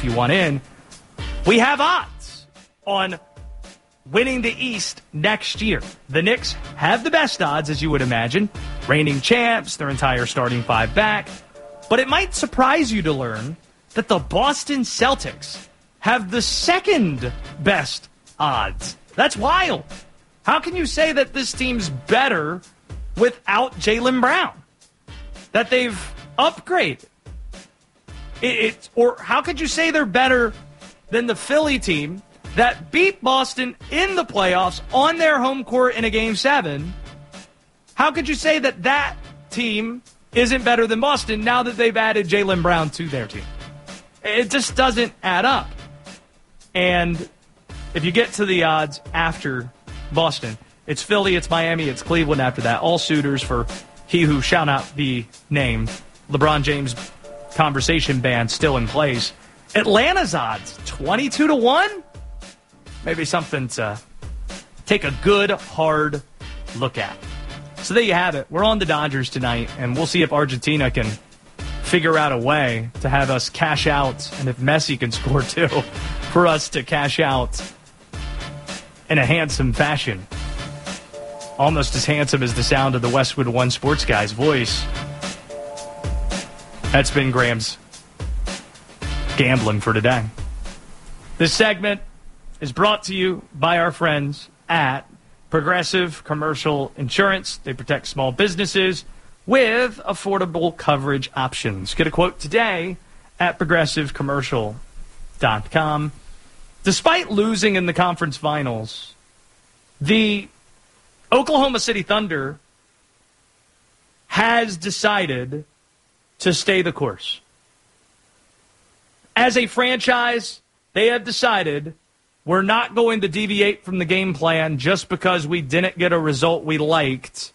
you want in. We have odds on winning the East next year. The Knicks have the best odds, as you would imagine. Reigning champs, their entire starting five back. But it might surprise you to learn that the Boston Celtics have the second best odds. That's wild. How can you say that this team's better without Jaylen Brown? That they've upgraded? Or how could you say they're better than the Philly team that beat Boston in the playoffs on their home court in a Game 7? How could you say that that team isn't better than Boston now that they've added Jaylen Brown to their team? It just doesn't add up. And if you get to the odds after Boston, it's Philly, it's Miami, it's Cleveland after that. All suitors for he who shall not be named. LeBron James conversation ban still in place. Atlanta's odds, 22-1. Maybe something to take a good, hard look at. So there you have it. We're on the Dodgers tonight, and we'll see if Argentina can figure out a way to have us cash out, and if Messi can score too, for us to cash out in a handsome fashion. Almost as handsome as the sound of the Westwood One Sports guy's voice. That's been Graham's gambling for today. This segment is brought to you by our friends at Progressive Commercial Insurance. They protect small businesses with affordable coverage options. Get a quote today at progressivecommercial.com. Despite losing in the conference finals, the Oklahoma City Thunder has decided to stay the course. As a franchise, they have decided we're not going to deviate from the game plan just because we didn't get a result we liked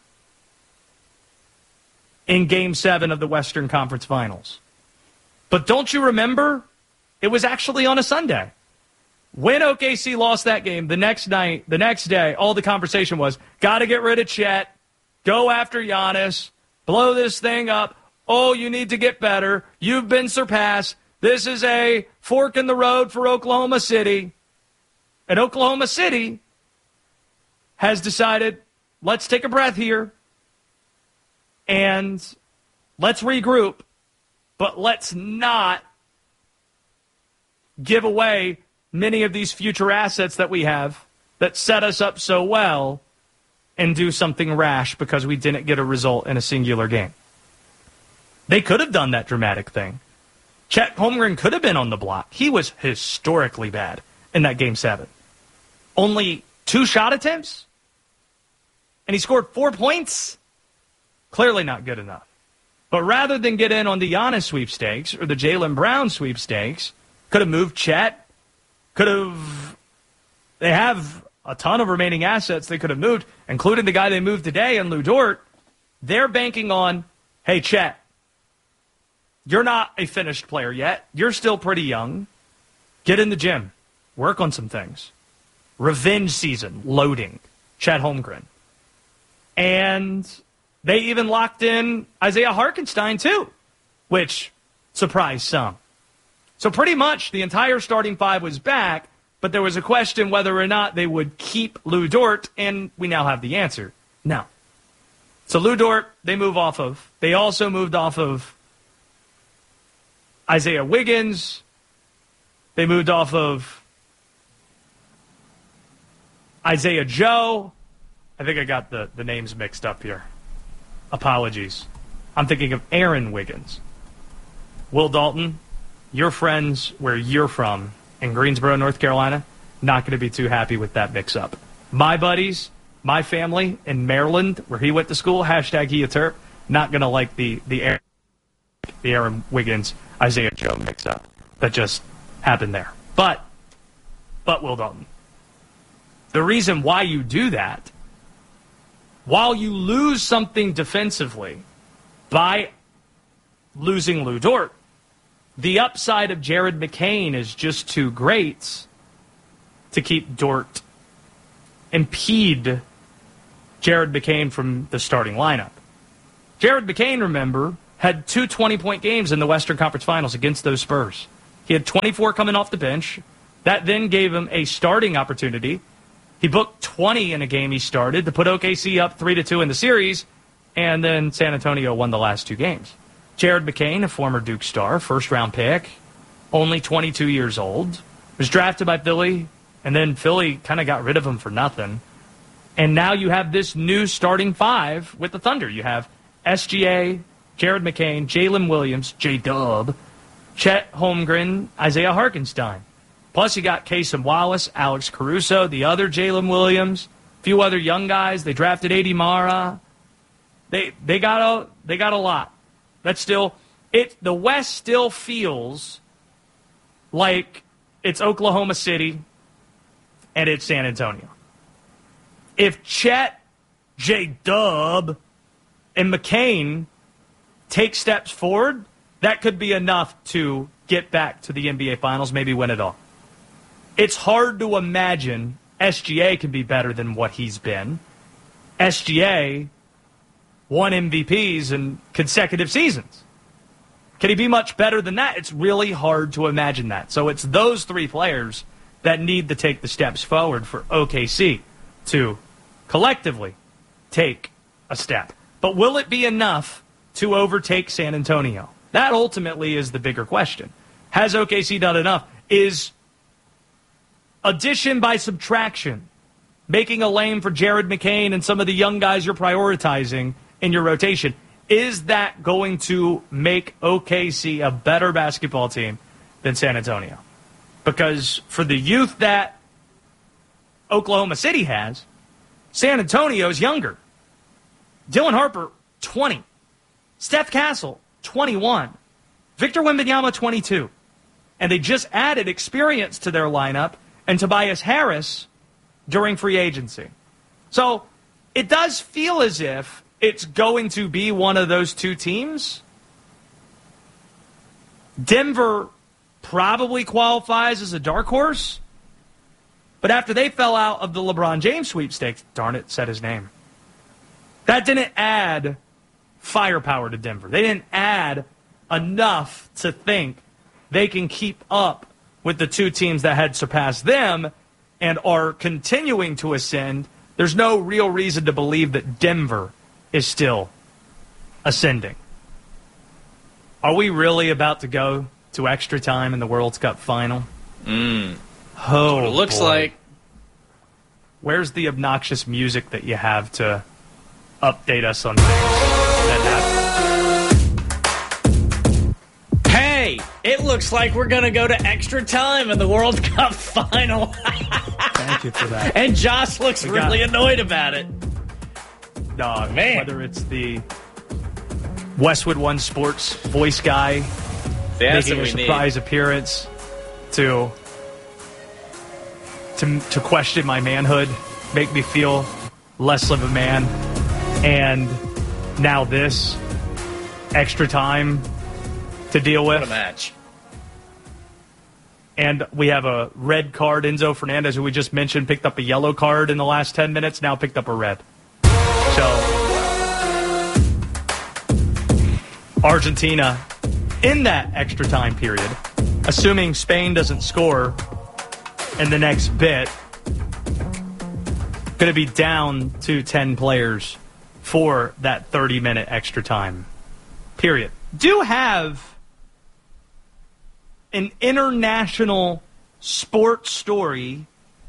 in Game 7 of the Western Conference Finals. But don't you remember? It was actually on a Sunday. When OKC lost that game, the next day, all the conversation was, got to get rid of Chet, go after Giannis, blow this thing up. Oh, you need to get better. You've been surpassed. This is a fork in the road for Oklahoma City. And Oklahoma City has decided, let's take a breath here and let's regroup, but let's not give away many of these future assets that we have that set us up so well and do something rash because we didn't get a result in a singular game. They could have done that dramatic thing. Chet Holmgren could have been on the block. He was historically bad in that Game 7. Only 2 shot attempts, and he scored 4 points. Clearly not good enough. But rather than get in on the Giannis sweepstakes or the Jaylen Brown sweepstakes, could have moved Chet. They have a ton of remaining assets they could have moved, including the guy they moved today in Lou Dort. They're banking on, hey, Chet, you're not a finished player yet. You're still pretty young. Get in the gym. Work on some things. Revenge season, loading. Chet Holmgren. And they even locked in Isaiah Hartenstein, too, which surprised some. So pretty much the entire starting five was back, but there was a question whether or not they would keep Lou Dort, and we now have the answer. No. So Lou Dort, they move off of. They also moved off of Isaiah Wiggins. They moved off of Isaiah Joe. I think I got the names mixed up here. Apologies. I'm thinking of Aaron Wiggins. Will Dalton, your friends where you're from in Greensboro, North Carolina, not going to be too happy with that mix-up. My buddies, my family in Maryland, where he went to school, hashtag he a Terp, not going to like the Aaron Wiggins, Isaiah Joe mix-up that just happened there. But Will Dalton, the reason why you do that, while you lose something defensively by losing Lou Dort, the upside of Jared McCain is just too great to keep Dort, impede Jared McCain from the starting lineup. Jared McCain, remember, had 2 20-point games in the Western Conference Finals against those Spurs. He had 24 coming off the bench. That then gave him a starting opportunity. He booked 20 in a game he started to put OKC up 3-2 in the series, and then San Antonio won the last 2 games. Jared McCain, a former Duke star, first-round pick, only 22 years old, was drafted by Philly, and then Philly kind of got rid of him for nothing. And now you have this new starting 5 with the Thunder. You have SGA, Jared McCain, Jalen Williams, J-Dub, Chet Holmgren, Isaiah Hartenstein. Plus you got Kasem Wallace, Alex Caruso, the other Jalen Williams, a few other young guys. They drafted A.D. Mara. They got a lot. That's still it. The West still feels like it's Oklahoma City and it's San Antonio. If Chet, J-Dub, and McCain take steps forward, that could be enough to get back to the NBA Finals, maybe win it all. It's hard to imagine SGA can be better than what he's been. SGA won MVPs in consecutive seasons. Can he be much better than that? It's really hard to imagine that. So it's those 3 players that need to take the steps forward for OKC to collectively take a step. But will it be enough to overtake San Antonio? That ultimately is the bigger question. Has OKC done enough? Is addition by subtraction, making a lane for Jared McCain and some of the young guys you're prioritizing in your rotation, is that going to make OKC a better basketball team than San Antonio? Because for the youth that Oklahoma City has, San Antonio is younger. Dylan Harper, 20. Steph Castle, 21. Victor Wembanyama, 22. And they just added experience to their lineup and Tobias Harris during free agency. So it does feel as if it's going to be one of those 2 teams. Denver probably qualifies as a dark horse. But after they fell out of the LeBron James sweepstakes, darn it, said his name. That didn't add firepower to Denver. They didn't add enough to think they can keep up with the 2 teams that had surpassed them and are continuing to ascend. There's no real reason to believe that Denver is still ascending. Are we really about to go to extra time in the World Cup final? Oh, what it looks like. Where's the obnoxious music that you have to update us on things that happen? Hey, it looks like we're going to go to extra time in the World Cup final. Thank you for that. And Josh looks really annoyed about it. Dog, man. Whether it's the Westwood One Sports voice guy making a surprise appearance to question my manhood, make me feel less of a man, and now this extra time to deal with. What a match. And we have a red card. Enzo Fernandez, who we just mentioned, picked up a yellow card in the last 10 minutes, now picked up a red. So Argentina, in that extra time period, assuming Spain doesn't score in the next bit, going to be down to 10 players for that 30-minute extra time period. Do have an international sports story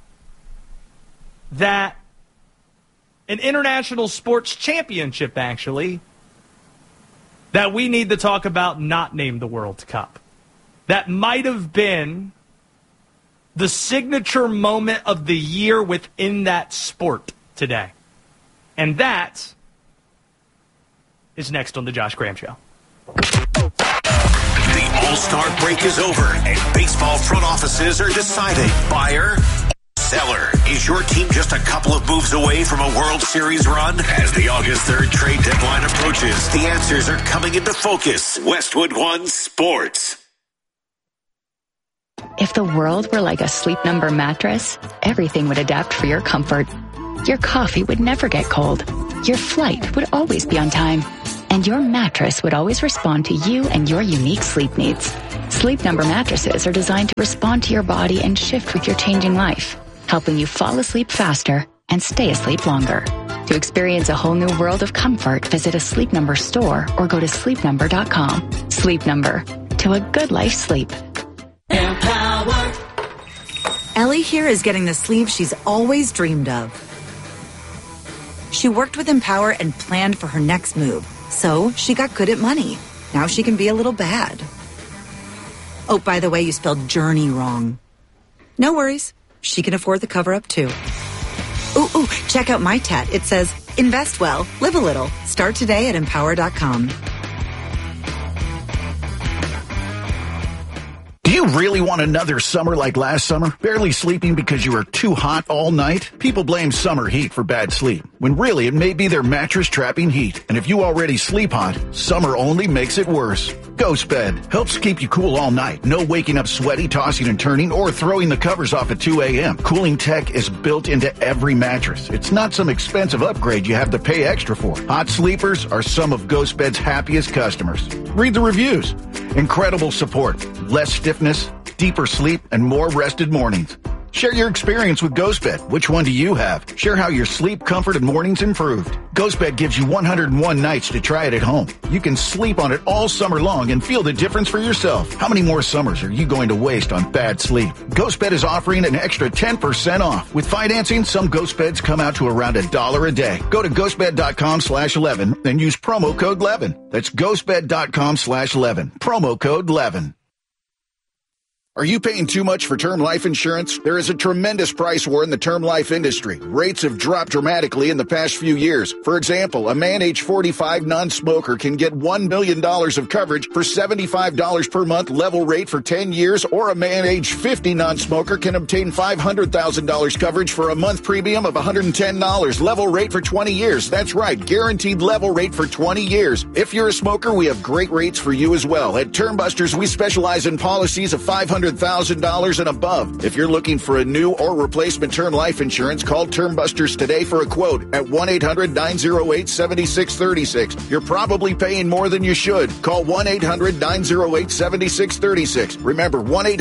that an international sports championship, actually, that we need to talk about, not named the World Cup. That might have been the signature moment of the year within that sport today. And that is next on the Josh Graham Show. The All-Star break is over, and baseball front offices are deciding buyer or seller. Is your team just a couple of moves away from a World Series run? As the August 3rd trade deadline approaches, the answers are coming into focus. Westwood One Sports. If the world were like a Sleep Number mattress, everything would adapt for your comfort. Your coffee would never get cold. Your flight would always be on time. And your mattress would always respond to you and your unique sleep needs. Sleep Number mattresses are designed to respond to your body and shift with your changing life, helping you fall asleep faster and stay asleep longer. To experience a whole new world of comfort, visit a Sleep Number store or go to sleepnumber.com. Sleep Number. To a good life sleep. Empower. Ellie here is getting the sleeve she's always dreamed of. She worked with Empower and planned for her next move, so she got good at money. Now she can be a little bad. Oh, by the way, you spelled journey wrong. No worries. She can afford the cover-up, too. Ooh, check out my tat. It says, invest well, live a little. Start today at Empower.com. Do you really want another summer like last summer? Barely sleeping because you were too hot all night? People blame summer heat for bad sleep, when really it may be their mattress trapping heat. And if you already sleep hot, summer only makes it worse. Ghost Bed helps keep you cool all night. No waking up sweaty, tossing and turning, or throwing the covers off at 2 a.m. Cooling tech is built into every mattress. It's not some expensive upgrade you have to pay extra for. Hot sleepers are some of Ghost Bed's happiest customers. Read the reviews. Incredible support, less stiffness, deeper sleep, and more rested mornings. Share your experience with GhostBed. Which one do you have? Share how your sleep, comfort, and mornings improved. GhostBed gives you 101 nights to try it at home. You can sleep on it all summer long and feel the difference for yourself. How many more summers are you going to waste on bad sleep? GhostBed is offering an extra 10% off. With financing, some GhostBeds come out to around $1 a day. Go to ghostbed.com/11 and use promo code 11. That's ghostbed.com/11. Promo code 11. Are you paying too much for term life insurance? There is a tremendous price war in the term life industry. Rates have dropped dramatically in the past few years. For example, a man age 45 non-smoker can get $1 million of coverage for $75 per month level rate for 10 years, or a man age 50 non-smoker can obtain $500,000 coverage for a month premium of $110 level rate for 20 years. That's right, guaranteed level rate for 20 years. If you're a smoker, we have great rates for you as well. At Term Busters, we specialize in policies of $500,000 and above. If you're looking for a new or replacement term life insurance, call Term Busters today for a quote at 1-800-908-7636. You're probably paying more than you should. Call 1-800-908-7636. Remember,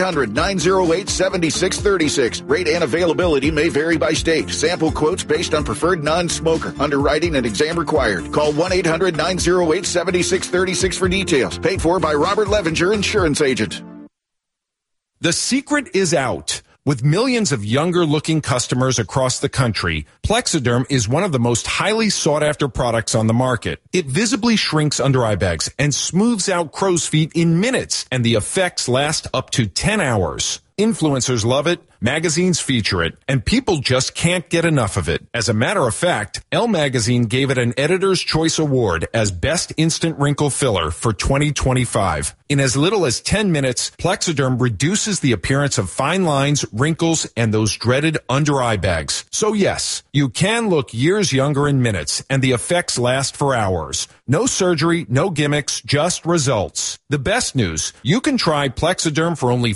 1-800-908-7636. Rate and availability may vary by state. Sample quotes based on preferred non-smoker. Underwriting and exam required. Call 1-800-908-7636 for details. Paid for by Robert Levinger, insurance agent. The secret is out. With millions of younger-looking customers across the country, Plexiderm is one of the most highly sought-after products on the market. It visibly shrinks under-eye bags and smooths out crow's feet in minutes, and the effects last up to 10 hours. Influencers love it, magazines feature it, and people just can't get enough of it. As a matter of fact, Elle Magazine gave it an Editor's Choice Award as Best Instant Wrinkle Filler for 2025. In as little as 10 minutes, Plexiderm reduces the appearance of fine lines, wrinkles, and those dreaded under-eye bags. So yes, you can look years younger in minutes, and the effects last for hours. No surgery, no gimmicks, just results. The best news, you can try Plexiderm for only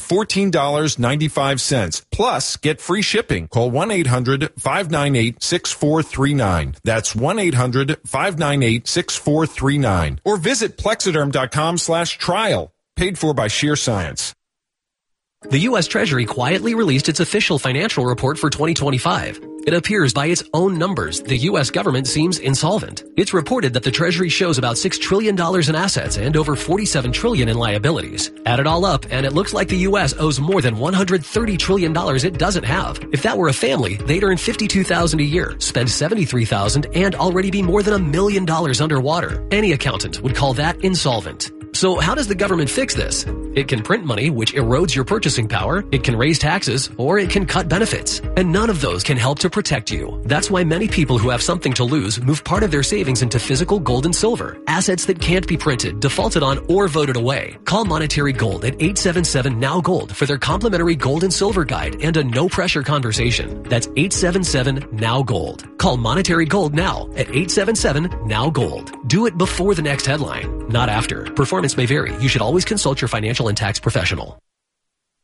$14.95. Plus, get free shipping. Call 1-800-598-6439. That's 1-800-598-6439. Or visit Plexiderm.com/trial. Paid for by Sheer Science. The U.S. Treasury quietly released its official financial report for 2025. It appears by its own numbers, the U.S. government seems insolvent. It's reported that the Treasury shows about $6 trillion in assets and over $47 trillion in liabilities. Add it all up, and it looks like the U.S. owes more than $130 trillion it doesn't have. If that were a family, they'd earn $52,000 a year, spend $73,000, and already be more than $1 million underwater. Any accountant would call that insolvent. So how does the government fix this? It can print money, which erodes your purchasing power, it can raise taxes, or it can cut benefits. And none of those can help to protect you. That's why many people who have something to lose move part of their savings into physical gold and silver, assets that can't be printed, defaulted on, or voted away. Call Monetary Gold at 877-NOW-GOLD for their complimentary gold and silver guide and a no-pressure conversation. That's 877-NOW-GOLD. Call Monetary Gold now at 877-NOW-GOLD. Do it before the next headline, not after. Performance may vary. You should always consult your financial and tax professional.